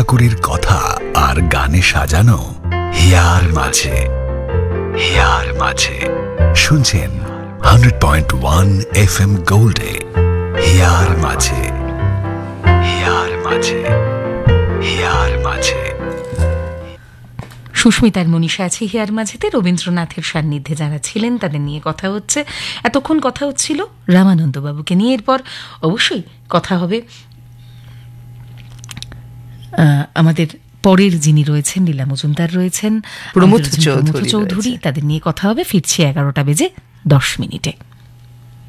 ঠাকুরের কথা আর গানে সাজানো হিয়ার মাঝে। হিয়ার মাঝে শুনছেন 100.1 FM গোল্ডে। হিয়ার মাঝে, হিয়ার মাঝে, হিয়ার মাঝে। সুস্মিতার মনীষা আছে হিয়ার মাঝেতে। রবীন্দ্রনাথের সান্নিধ্যে যারা ছিলেন তাদের নিয়ে কথা হচ্ছে। এতক্ষণ কথা হচ্ছিল রামানন্দ বাবুকে নিয়ে। এরপর অবশ্যই কথা হবে আমাদের পরের যিনি রয়েছেন, লীলা মজুমদার রয়েছেন, প্রমথ চৌধুরী, তাদের নিয়ে কথা হবে। ফিরছি 11টা বেজে 10 মিনিটে।